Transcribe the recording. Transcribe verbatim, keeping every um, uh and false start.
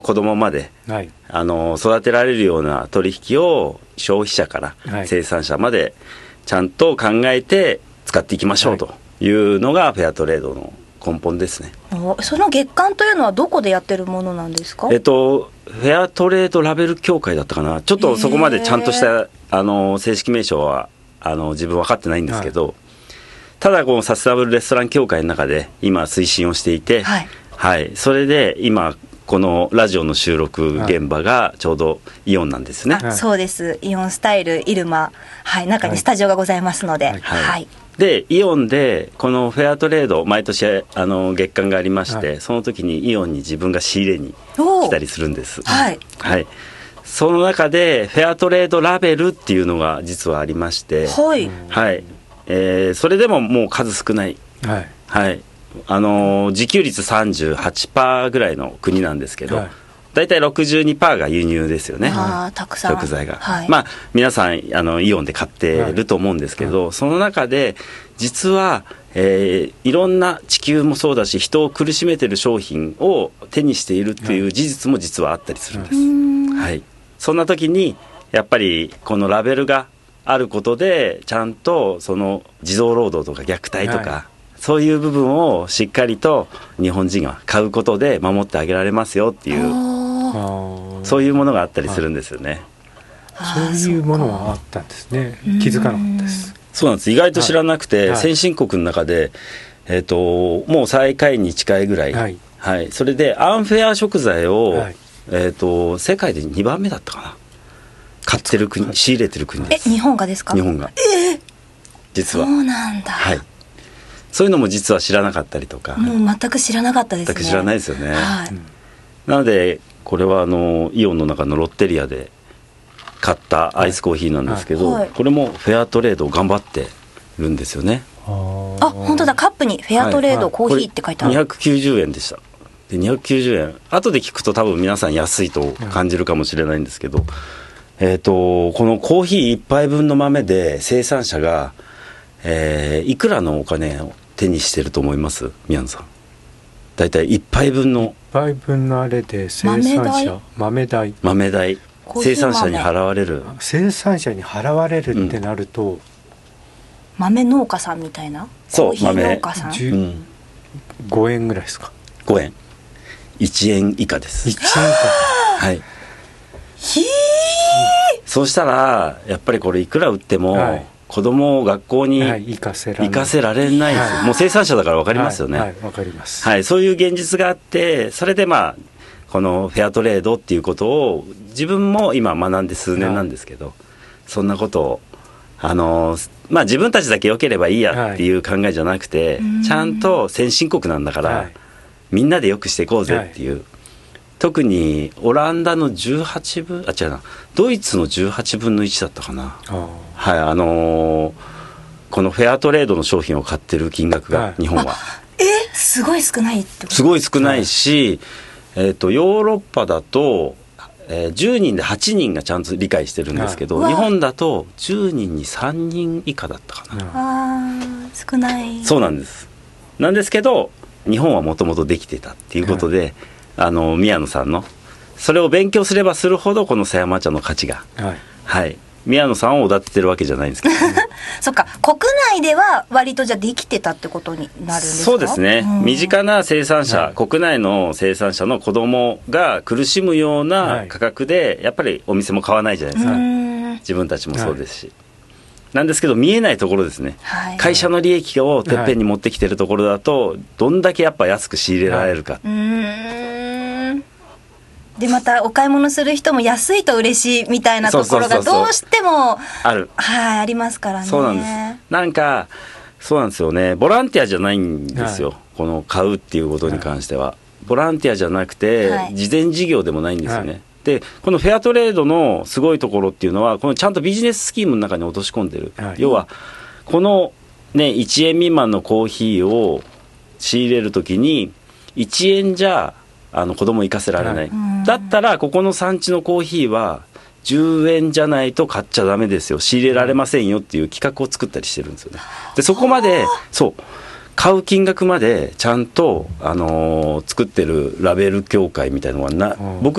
子供まで、はい、あの育てられるような取引を消費者から生産者までちゃんと考えて使っていきましょうというのがフェアトレードの根本ですね。 その月間というのはどこでやってるものなんですか？ えっとフェアトレードラベル協会だったかな。ちょっとそこまでちゃんとしたあの正式名称はあの自分分かってないんですけど、はい、ただこのサステナブルレストラン協会の中で今推進をしていて、はいはい、それで今このラジオの収録現場がちょうどイオンなんですね。 はい、そうです。イオンスタイルイルマ、はい、中にスタジオがございますので、はいはいはい、 でイオンでこのフェアトレード毎年あの月間がありまして、はい、その時にイオンに自分が仕入れに来たりするんです。はい、はい、その中でフェアトレードラベルっていうのが実はありまして、はいはい、えー、それでももう数少ない、はいはい、あのー、自給率 さんじゅうはちパーセント ぐらいの国なんですけど、はい、だいたい ろくじゅうにパーセント が輸入ですよね。 あ、たくさん食材が、はい、まあ皆さんあのイオンで買ってると思うんですけど、はいはい、その中で実は、えー、いろんな地球もそうだし人を苦しめてる商品を手にしているっていう事実も実はあったりするんです、はいはい、そんな時にやっぱりこのラベルがあることでちゃんとその児童労働とか虐待とか、はい、そういう部分をしっかりと日本人が買うことで守ってあげられますよっていうそういうものがあったりするんですよね。 そういうものがあったんですね。気づかなかったです。 そうなんです。意外と知らなくて、はい、先進国の中で、えーと、もう最下位に近いぐらい、はいはい、それでアンフェア食材を、はい、えーと、世界でにばんめだったかな、買ってる国、仕入れてる国です。 え、日本がですか？ 日本が、えー、実はそうなんだ、 はい、そういうのも実は知らなかったりとか。 もう全く知らなかったですね。 全く知らないですよね、 はい、 なのでこれはあのイオンの中のロッテリアで買ったアイスコーヒーなんですけど、はいはい、これもフェアトレードを頑張ってるんですよね。 あ、本当だ、カップにフェアトレードコーヒーって書いてある、 はいはい、にひゃくきゅうじゅうえんでした。でにひゃくきゅうじゅうえん、後で聞くと多分皆さん安いと感じるかもしれないんですけど、えーと、このコーヒーいっぱいぶんの豆で生産者が、えー、いくらのお金を手にしてると思います？宮野さん。だいたいいっぱいぶんのいっぱいぶんのあれで生産者豆代豆代生産者に払われる生産者に払われるってなると、うん、 豆農家さんみたいな。 そう、 コーヒー農家さん、 うん、ごえんぐらいですか？ ごえん、いちえん以下です。 いちえん以下はい。ひー、そうしたらやっぱりこれいくら売っても、はい、子供を学校に行かせられないです、はい、もう生産者だから分かりますよね。 はい、はい、分かります、 はい、そういう現実があって、それでまあこのフェアトレードっていうことを自分も今学んで数年なんですけど、はい、そんなことをあの、まあ、自分たちだけ良ければいいやっていう考えじゃなくて、はい、ちゃんと先進国なんだから、はい、みんなで良くしていこうぜっていう、はい、特にオランダのじゅうはちぶん、あ、違うな、ドイツのじゅうはちぶんのいちだったかな。はい、あのー、このフェアトレードの商品を買ってる金額が、はい、日本はえすごい少ないってこと？ すごい少ないし、はい、えーと、ヨーロッパだと、えー、じゅうにんではちにんがちゃんと理解してるんですけど、はい、日本だとじゅうにんにさんにん以下だったかな。 あ、少ない。 そうなんですなんですけど、日本はもともとできてたっていうことで、はい、あの宮野さんのそれを勉強すればするほどこの狭山茶の価値が、はいはい、宮野さんをおだててるわけじゃないんですけど、ね、 そっか、国内では割とじゃあできてたってことになるんですか？ そうですね、身近な生産者、はい、国内の生産者の子供が苦しむような価格でやっぱりお店も買わないじゃないですか、自分たちもそうですし、はい、なんですけど見えないところですね、はい、会社の利益をてっぺんに持ってきてるところだとどんだけやっぱ安く仕入れられるか、はい、うーんでまたお買い物する人も安いと嬉しいみたいなところがどうしてもある、 はい、ありますからね。 そうなんです。なんかそうなんですよね、ボランティアじゃないんですよ、はい、この買うっていうことに関しては、はい、ボランティアじゃなくて、はい、事前事業でもないんですよね、はい、でこのフェアトレードのすごいところっていうのはこのちゃんとビジネススキームの中に落とし込んでる、はい、要はこの、ね、いちえん未満のコーヒーを仕入れるときにいちえんじゃあの子供行かせられない、はい、だったらここの産地のコーヒーはじゅうえんじゃないと買っちゃダメですよ、仕入れられませんよっていう企画を作ったりしてるんですよね。でそこまでそう買う金額までちゃんと、あのー作ってるラベル協会みたいなのはな、僕